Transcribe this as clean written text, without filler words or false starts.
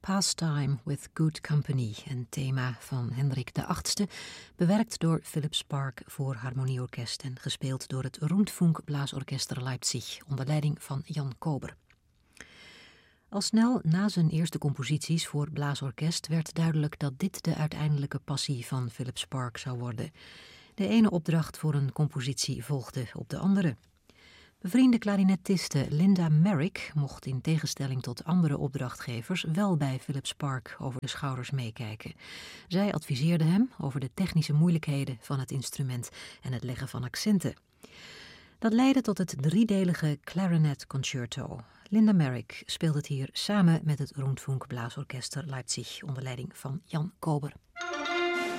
Pastime with Good Company, een thema van Hendrik VIII, bewerkt door Philip Spark voor harmonieorkest en gespeeld door het Rundfunk Blaasorchester Leipzig onder leiding van Jan Kober. Al snel na zijn eerste composities voor blaasorkest werd duidelijk dat dit de uiteindelijke passie van Philip Spark zou worden. De ene opdracht voor een compositie volgde op de andere. Bevriende klarinettiste Linda Merrick mocht in tegenstelling tot andere opdrachtgevers wel bij Philip Spark over de schouders meekijken. Zij adviseerde hem over de technische moeilijkheden van het instrument en het leggen van accenten. Dat leidde tot het driedelige Clarinet Concerto. Linda Merrick speelde het hier samen met het Rundfunk Blaasorchester Leipzig onder leiding van Jan Kober.